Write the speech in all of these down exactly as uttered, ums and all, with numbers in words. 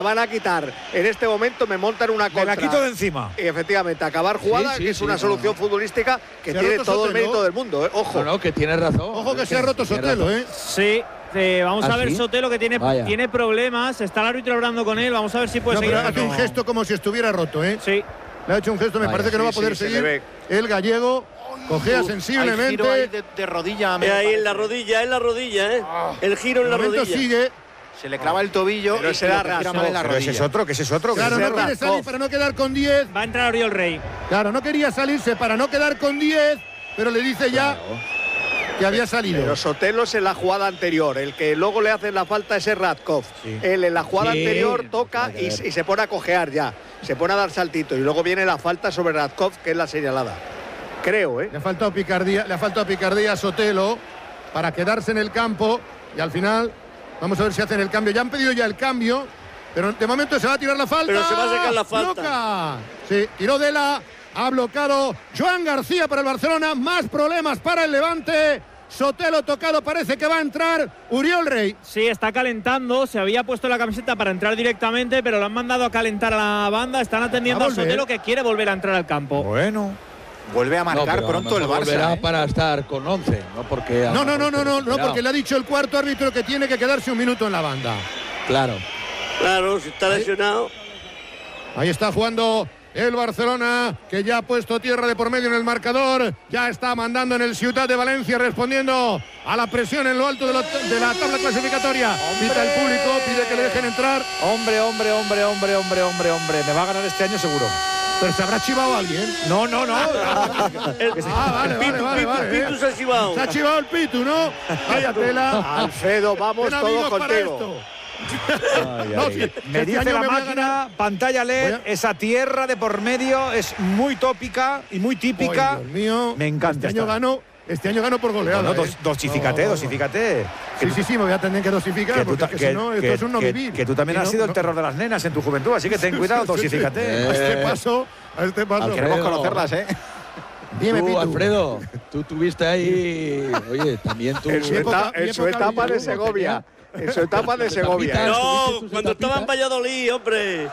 van a quitar en este momento, me montan una contra. Me la quito de encima. Y efectivamente, acabar jugada, sí, sí, que es sí, una sí, solución no, futbolística que tiene todo Sotelo? El mérito del mundo, ¿eh? Ojo. No, no, que tiene razón. Ojo que se ha roto Sotelo, ¿eh? Sí. Eh, vamos ¿Ah, a ver sí? Sotelo que tiene, tiene problemas. Está el árbitro hablando con él. Vamos a ver si puede no, seguir. Pero hace un gesto como si estuviera roto, ¿eh? Sí. Le ha hecho un gesto, me Vaya, parece que sí, no va a poder sí, seguir. El gallego cojea sensiblemente. Hay giro ahí de, de rodilla. Es ahí en la rodilla, en la rodilla, ¿eh? Ah, el giro en la rodilla. Sigue. Se le clava el tobillo pero y se da raso. mal en la pero ese es otro, que ese es otro. Claro, que no quiere salir para no quedar con diez. Va a entrar Oriol Rey. Claro, no quería salirse para no quedar con diez, pero le dice ya claro. que había salido. Pero Sotelo es en la jugada anterior. El que luego le hace la falta es Radkov. Sí. Él en la jugada sí. anterior toca y, y se pone a cojear ya. Se pone a dar saltito. Y luego viene la falta sobre Radkov, que es la señalada. Creo, ¿eh? Le ha faltado picardía, le ha faltado picardía a Sotelo para quedarse en el campo. Y al final, vamos a ver si hacen el cambio. Ya han pedido ya el cambio. Pero de momento se va a tirar la falta. Pero se va a sacar la falta. Bloca. Sí, tiró Dela. Ha bloqueado Joan García para el Barcelona. Más problemas para el Levante. Sotelo tocado, parece que va a entrar Uriol Rey. Sí, está calentando. Se había puesto la camiseta para entrar directamente, pero lo han mandado a calentar a la banda. Están atendiendo a, a Sotelo, que quiere volver a entrar al campo. Bueno. Vuelve a marcar no, pronto el Barça. Volverá ¿eh? para estar con once, no porque. No, no, no, no, no, no, porque le ha dicho el cuarto árbitro que tiene que quedarse un minuto en la banda. Claro. Claro, si está lesionado. Ahí está jugando el Barcelona, que ya ha puesto tierra de por medio en el marcador. Ya está mandando en el Ciutat de Valencia, respondiendo a la presión en lo alto de, lo, de la tabla clasificatoria. Pita el público, pide que le dejen entrar. Hombre, hombre, hombre, hombre, hombre, hombre, hombre. Me va a ganar este año seguro. Pero se habrá chivado alguien. No, no, no. el, ah, vale, el Pitu, vale, vale, Pitu, vale, Pitu, Pitu se ha chivado. Se ha chivado el Pitu, ¿no? Vaya tela. Alfredo, vamos todos contigo. Ay, no, si, me este dice la me máquina, pantalla L E D, a... esa tierra de por medio es muy tópica y muy típica. Ay, Dios mío. Me encanta. Este año ganó. Este año ganó por goleada. No, no, ¿eh? dosifícate, no, dosifícate. Sí, sí, sí, me voy a tener que dosificar, que porque tú, que, si no, esto que, es un no que, vivir. Que tú también has no, sido no. el terror de las nenas en tu juventud, así que ten cuidado, dosifícate. Eh. A este paso, a este paso. Alfredo. Queremos conocerlas, ¿eh? Dime, tú, Pitu. Alfredo, tú tuviste ahí. Oye, también tú. En su, eta en su etapa de Segovia. En su etapa de Segovia. No, cuando estaba en Valladolid, hombre.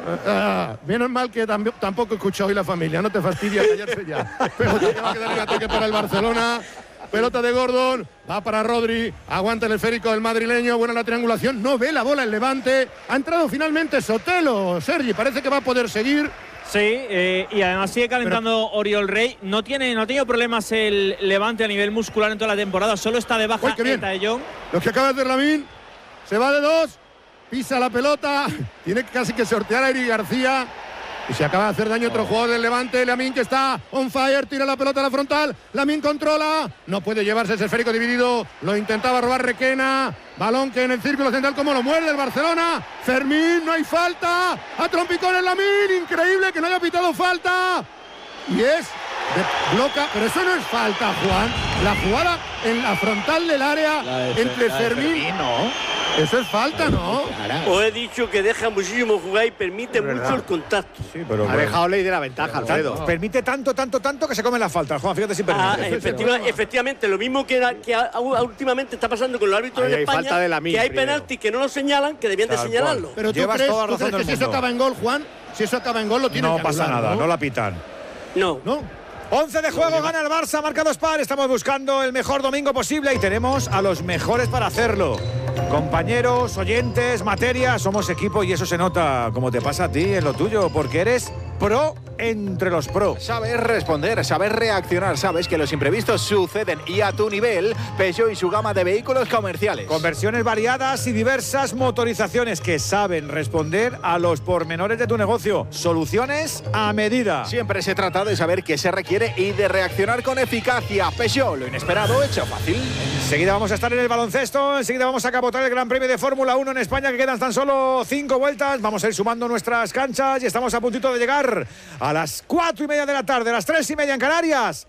Ah, menos mal que tampoco he escuchado hoy la familia, no te fastidia callarse ya. Pero te va a quedar el ataque para el Barcelona. Pelota de Gordon, va para Rodri, aguanta el esférico del madrileño, buena la triangulación, no ve la bola el Levante. Ha entrado finalmente Sotelo, Sergi, parece que va a poder seguir. Sí, eh, y además sigue calentando Pero, Oriol Rey. No tiene, no ha tenido problemas el Levante a nivel muscular en toda la temporada, solo está de baja Eta de Jong. Lo que acaba de hacer Lamine, se va de dos, pisa la pelota, tiene casi que sortear a Eric García. Y se acaba de hacer daño otro jugador del Levante, Lamine, que está on fire, tira la pelota a la frontal, Lamine controla, no puede llevarse ese esférico dividido, lo intentaba robar Requena, balón que en el círculo central como lo muerde el Barcelona, Fermín, no hay falta, a trompicones Lamine, increíble que no haya pitado falta, y es de bloca, pero eso no es falta, Juan, la jugada en la frontal del área de, entre la Fermín, Fermín ¿no? Eso es falta, ¿no? Os he dicho que deja muchísimo jugar y permite mucho el contacto. Sí, pero ha dejado ley de la ventaja, Alfredo. No. Permite tanto, tanto, tanto que se comen las faltas, Juan, fíjate si permite. Ah, efectiva, efectivamente, lo mismo que, era, que a, a, últimamente está pasando con los árbitros en España, falta de la que hay penaltis que no lo señalan, que debían de señalarlo. Pero tú Llevas crees, toda ¿tú crees que si eso acaba en gol, Juan, si eso acaba en gol lo tiene No que pasa anular, nada, ¿no? no la pitan. No. ¿No? once de juego, gana el Barça, marca dos par. Estamos buscando el mejor domingo posible y tenemos a los mejores para hacerlo. Compañeros, oyentes, materia, somos equipo y eso se nota, como te pasa a ti en lo tuyo, porque eres pro entre los pro. Sabes responder, sabes reaccionar, sabes que los imprevistos suceden y a tu nivel, Peugeot y su gama de vehículos comerciales. Con versiones variadas y diversas motorizaciones que saben responder a los pormenores de tu negocio. Soluciones a medida. Siempre se trata de saber qué se requiere y de reaccionar con eficacia. Peugeot, lo inesperado hecho fácil. Enseguida vamos a estar en el baloncesto, enseguida vamos a capotar el Gran Premio de Fórmula uno en España, que quedan tan solo cinco vueltas. Vamos a ir sumando nuestras canchas y estamos a puntito de llegar a las cuatro y media de la tarde, a las tres y media en Canarias.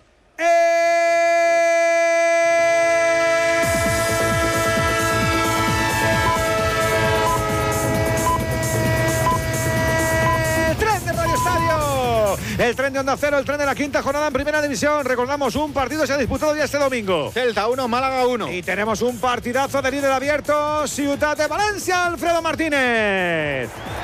¡Eh! El tren de Onda Cero, el tren de la quinta jornada en Primera División. Recordamos, un partido se ha disputado ya este domingo. Celta uno, Málaga uno. Y tenemos un partidazo de líder abierto, Ciutat de Valencia, Alfredo Martínez.